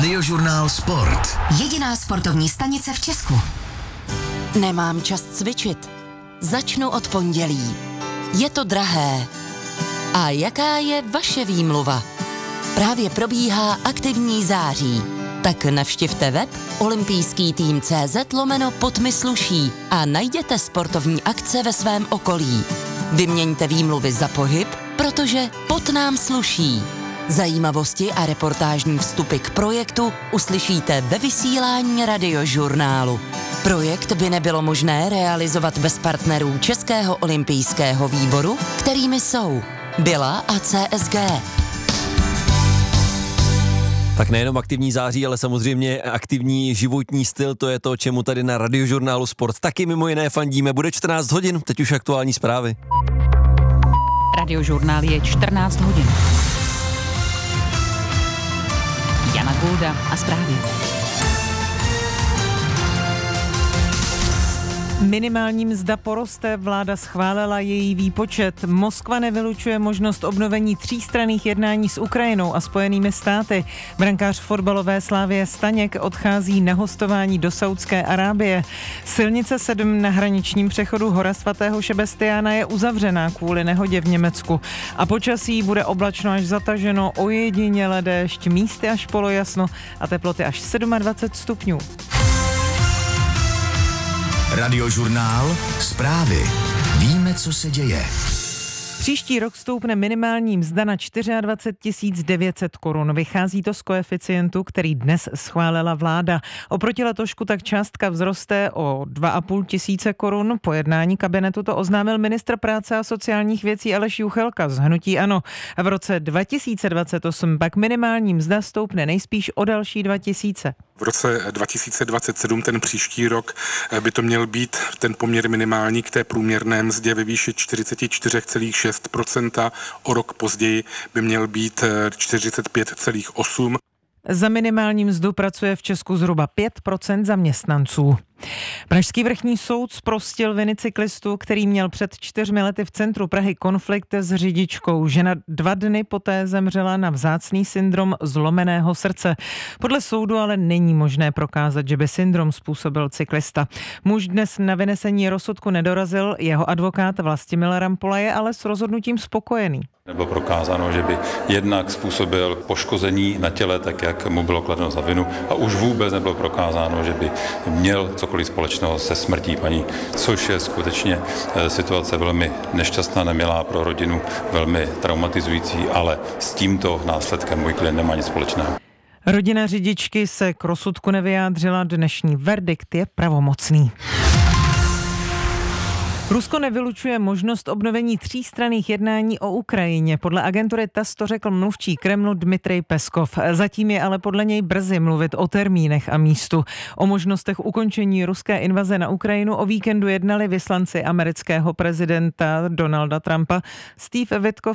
Radiožurnál Sport. Jediná sportovní stanice v Česku. Nemám čas cvičit. Začnu od pondělí. Je to drahé. A jaká je vaše výmluva? Právě probíhá aktivní září. Tak navštivte web olympijský-tým.cz/podmysluší a najděte sportovní akce ve svém okolí. Vyměňte výmluvy za pohyb, protože pot nám sluší. Zajímavosti a reportážní vstupy k projektu uslyšíte ve vysílání Radiožurnálu. Projekt by nebylo možné realizovat bez partnerů Českého olympijského výboru, kterými jsou Bila a CSG. Tak nejenom aktivní září, ale samozřejmě aktivní životní styl, to je to, čemu tady na Radiožurnálu Sport taky mimo jiné fandíme. Bude 14 hodin, teď už aktuální zprávy. Radiožurnál je 14 hodin. Jana Gulda a zprávy. Minimální mzda poroste, vláda schválila její výpočet. Moskva nevylučuje možnost obnovení třístranných jednání s Ukrajinou a Spojenými státy. Brankář fotbalové Slavie Staněk odchází na hostování do Saúdské Arábie. Silnice 7 na hraničním přechodu Hora svatého Šebestiána je uzavřená kvůli nehodě v Německu. A počasí bude oblačno až zataženo, ojediněle déšť, místy až polojasno a teploty až 27 stupňů. Radiožurnál Zprávy. Víme, co se děje. Příští rok stoupne minimální mzda na 24 900 korun. Vychází to z koeficientu, který dnes schválila vláda. Oproti letošku tak částka vzroste o 2 500 korun. Po jednání kabinetu to oznámil ministr práce a sociálních věcí Aleš Juchelka z hnutí ANO. V roce 2028 pak minimální mzda stoupne nejspíš o další 2000. V roce 2027, ten příští rok, by to měl být ten poměr minimální k té průměrné mzdě ve výši 44,6%. O rok později by měl být 45,8%. Za minimální mzdu pracuje v Česku zhruba 5% zaměstnanců. Pražský vrchní soud zprostil viny cyklistu, který měl před 4 lety v centru Prahy konflikt s řidičkou. Žena 2 dny poté zemřela na vzácný syndrom zlomeného srdce. Podle soudu ale není možné prokázat, že by syndrom způsobil cyklista. Muž dnes na vynesení rozsudku nedorazil, jeho advokát Vlastimil Rampola je ale s rozhodnutím spokojený. Nebylo prokázáno, že by jednak způsobil poškození na těle, tak jak mu bylo kladeno za vinu, a už vůbec nebylo prokázáno, že by měl cokoliv společného se smrtí paní, což je skutečně situace velmi nešťastná, nemilá pro rodinu, velmi traumatizující, ale s tímto následkem můj klient nemá nic společného. Rodina řidičky se k rozsudku nevyjádřila, dnešní verdikt je pravomocný. Rusko nevylučuje možnost obnovení třístranných jednání o Ukrajině. Podle agentury TASS to řekl mluvčí Kremlu Dmitrij Peskov. Zatím je ale podle něj brzy mluvit o termínech a místu. O možnostech ukončení ruské invaze na Ukrajinu o víkendu jednali vyslanci amerického prezidenta Donalda Trumpa Steve Witkoff